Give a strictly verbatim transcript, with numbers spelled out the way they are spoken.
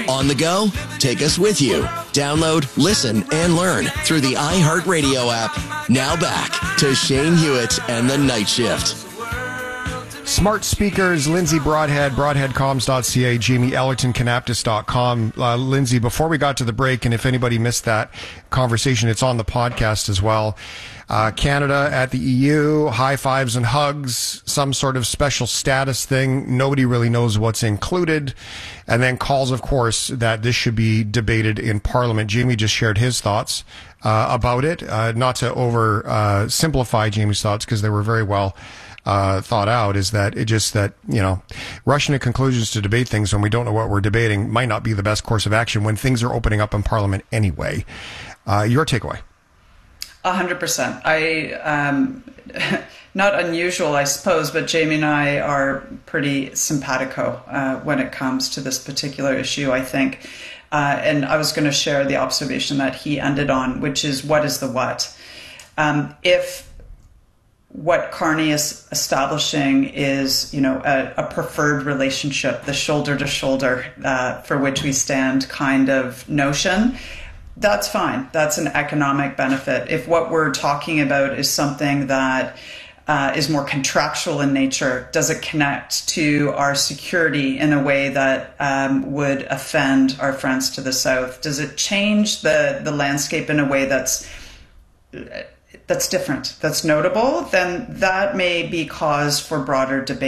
On the go? Take us with you. Download, listen, and learn through the iHeartRadio app. Now back to Shane Hewitt and the Night Shift. Smart speakers, Lindsay Broadhead, broadhead comms dot c a, Jamie Ellerton, canaptus dot com. Uh, Lindsay, before we got to the break, and if anybody missed that conversation, it's on the podcast as well. Uh, Canada at the E U, high fives and hugs, some sort of special status thing. Nobody really knows what's included. And then calls, of course, that this should be debated in Parliament. Jamie just shared his thoughts uh, about it. Uh, not to over uh, simplify Jamie's thoughts, because they were very well Uh, thought out, is that it just that, you know, rushing to conclusions to debate things when we don't know what we're debating might not be the best course of action when things are opening up in Parliament anyway. Uh, your takeaway? A hundred percent. I, um, not unusual, I suppose, but Jamie and I are pretty simpatico uh, when it comes to this particular issue, I think. Uh, and I was going to share the observation that he ended on, which is, what is the what? Um, if what Carney is establishing is, you know, a, a preferred relationship, the shoulder to shoulder uh, for which we stand kind of notion, that's fine. That's an economic benefit. If what we're talking about is something that uh, is more contractual in nature, does it connect to our security in a way that um, would offend our friends to the south? Does it change the, the landscape in a way that's that's different, that's notable? Then that may be cause for broader debate.